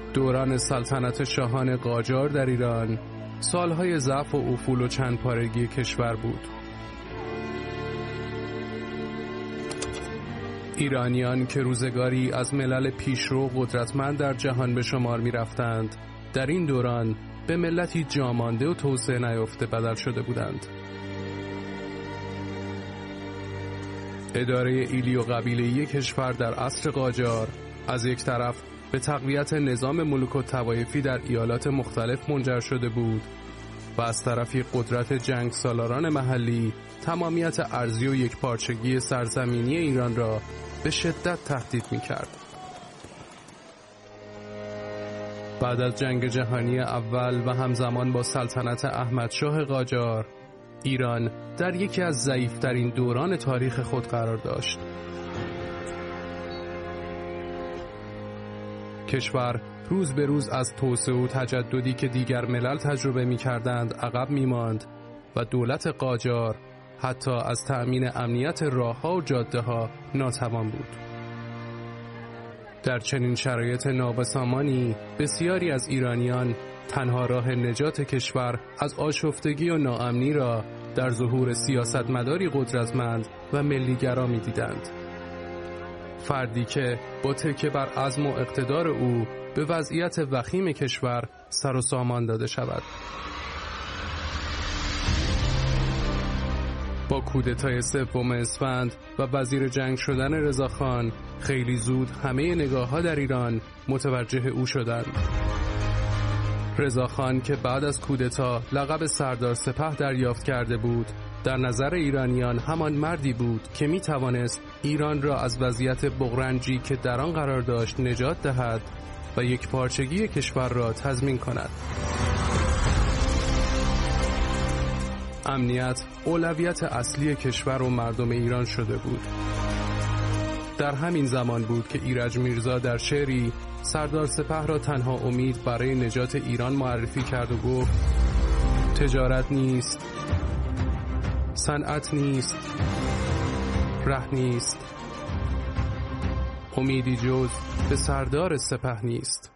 دوران سلطنت شاهان قاجار در ایران سالهای ضعف و افول و چند پارگی کشور بود. ایرانیان که روزگاری از ملل پیشرو قدرتمند در جهان به شمار می رفتند، در این دوران به ملتی جامانده و توسعه نیافته بدل شده بودند. اداره ایلی و قبیله‌ای کشور در عصر قاجار از یک طرف به تقویت نظام ملوک و طوایفی در ایالات مختلف منجر شده بود و از طرفی قدرت جنگ سالاران محلی تمامیت ارضی و یکپارچگی سرزمینی ایران را به شدت تهدید می‌کرد. بعد از جنگ جهانی اول و همزمان با سلطنت احمدشاه قاجار، ایران در یکی از ضعیف‌ترین دوران تاریخ خود قرار داشت. کشور روز به روز از توسعه و تجددی که دیگر ملل تجربه می‌کردند عقب می‌ماند و دولت قاجار حتی از تأمین امنیت راه‌ها و جاده‌ها ناتوان بود. در چنین شرایط نابسامانی بسیاری از ایرانیان تنها راه نجات کشور از آشفتگی و ناامنی را در ظهور سیاستمداری قدرتمند و ملیگرا می‌دیدند. فردی که با تکیه بر عزم و اقتدار او به وضعیت وخیم کشور سر و سامان داده شود. با کودتای 3 اسفند و وزیر جنگ شدن رضاخان خیلی زود همه نگاه‌ها در ایران متوجه او شدند. رضاخان که بعد از کودتا لقب سردار سپه دریافت کرده بود، در نظر ایرانیان همان مردی بود که می توانست ایران را از وضعیت بغرنجی که در آن قرار داشت نجات دهد و یک پارچگی کشور را تضمین کند. امنیت اولویت اصلی کشور و مردم ایران شده بود. در همین زمان بود که ایرج میرزا در شعری سردار سپه را تنها امید برای نجات ایران معرفی کرد و گفت: تجارت نیست، صنعت نیست، ره نیست، امیدی جز به سردار سپه نیست.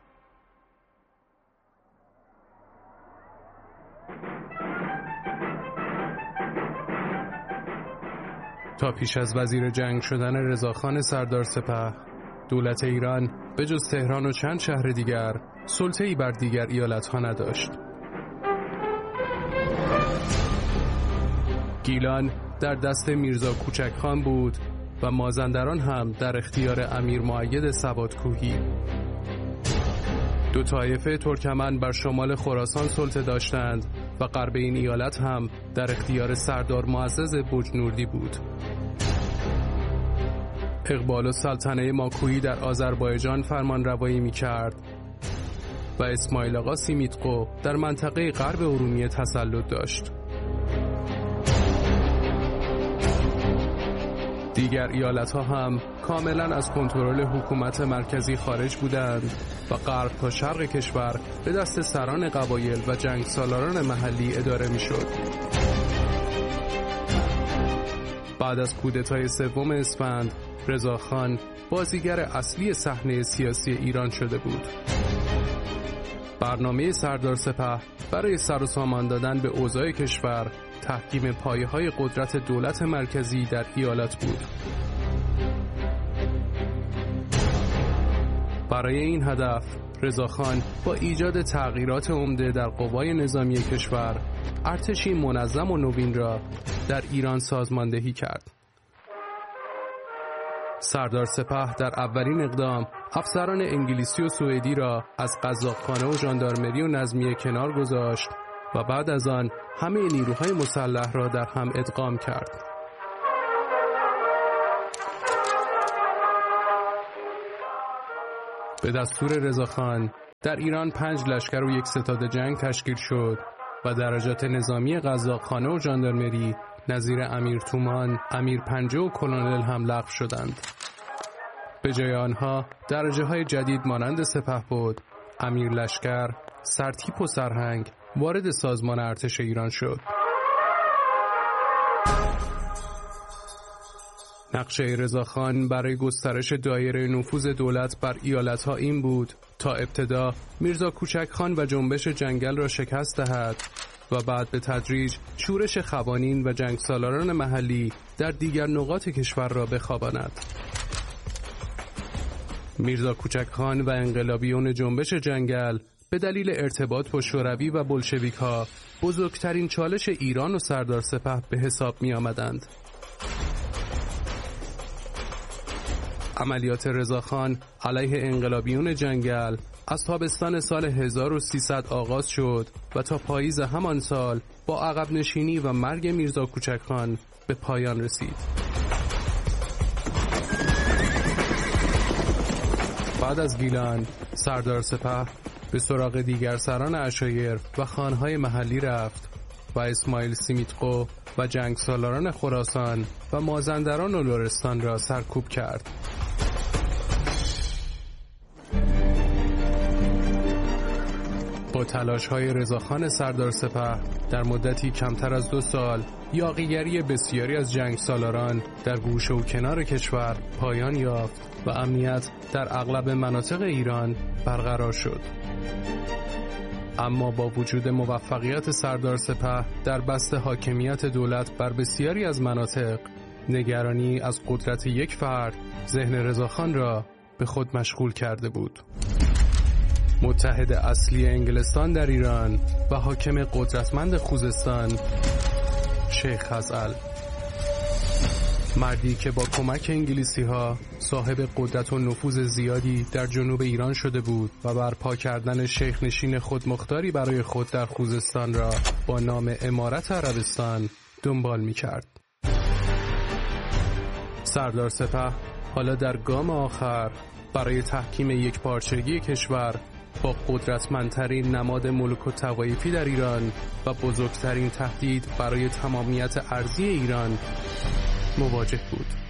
تا پیش از وزیر جنگ شدن رضاخان سردار سپه، دولت ایران به جز تهران و چند شهر دیگر سلطه‌ای بر دیگر ایالت‌ها نداشت. گیلان در دست میرزا کوچکخان بود و مازندران هم در اختیار امیر مؤید سوادکوهی. دو طایفه ترکمن بر شمال خراسان سلطه داشتند و غرب این ایالت هم در اختیار سردار معزز بجنوردی بود. اقبال السلطنه ماکویی در آذربایجان فرمان روایی می کرد و اسماعیل آقا سیمیتقو در منطقه غرب ارومیه تسلط داشت. دیگر ایالت‌ها هم کاملاً از کنترل حکومت مرکزی خارج بودند و غرب تا شرق کشور به دست سران قبایل و جنگ سالاران محلی اداره می‌شد. بعد از کودتای 3 اسفند، رضاخان بازیگر اصلی صحنه سیاسی ایران شده بود. برنامه سردار سپه برای سر و سامان دادن به اوضاع کشور تحکیم پایه‌های قدرت دولت مرکزی در ایالت بود. برای این هدف رضاخان با ایجاد تغییرات عمده در قوای نظامی کشور ارتشی منظم و نوین را در ایران سازماندهی کرد. سردار سپه در اولین اقدام افسران انگلیسی و سوئدی را از قزاقخانه و ژاندارمری و نظمیه کنار گذاشت و بعد از آن همه نیروهای مسلح را در هم ادغام کرد. به دستور رضاخان در ایران 5 لشکر و 1 ستاد جنگ تشکیل شد و درجات نظامی قزاقخانه و ژاندارمری نظیر امیر تومان، امیر پنجه و کلونل هم لغو شدند. به جای آنها درجه‌های جدید مانند سپهبد، امیر لشکر، سرتیپ و سرهنگ وارد سازمان ارتش ایران شد. نقشه رضاخان برای گسترش دایره نفوذ دولت بر ایالت‌ها این بود تا ابتدا میرزا کوچکخان و جنبش جنگل را شکست دهد و بعد به تدریج شورش خوانین و جنگسالاران محلی در دیگر نقاط کشور را بخواباند. میرزا کوچکخان و انقلابیون جنبش جنگل به دلیل ارتباط با شوروی و بلشویک‌ها بزرگترین چالش ایران و سردار سپه به حساب می آمدند. عملیات رضاخان علیه انقلابیون جنگل از تابستان سال 1300 آغاز شد و تا پاییز همان سال با عقب نشینی و مرگ میرزا کوچکخان به پایان رسید. بعد از گیلان سردار سپه به سراغ دیگر سران عشایر و خانهای محلی رفت و اسماعیل سیمیتقو و جنگسالاران خراسان و مازندران و لرستان را سرکوب کرد. با تلاش‌های رضاخان سردار سپه در مدتی کمتر از 2 سال یاغیگری بسیاری از جنگسالاران در گوشه و کنار کشور پایان یافت و امنیت در اغلب مناطق ایران برقرار شد. اما با وجود موفقیت سردار سپه در بسط حاکمیت دولت بر بسیاری از مناطق، نگرانی از قدرت یک فرد ذهن رضاخان را به خود مشغول کرده بود. متحد اصلی انگلستان در ایران و حاکم قدرتمند خوزستان، شیخ خزعل، مردی که با کمک انگلیسی‌ها صاحب قدرت و نفوذ زیادی در جنوب ایران شده بود و برپا کردن شیخ نشین خودمختاری برای خود در خوزستان را با نام امارت عربستان دنبال می‌کرد. سردار سپه حالا در گام آخر برای تحکیم یکپارچگی کشور با قدرتمندترین نماد ملوک و طوایفی در ایران و بزرگترین تهدید برای تمامیت ارضی ایران مواجه بود.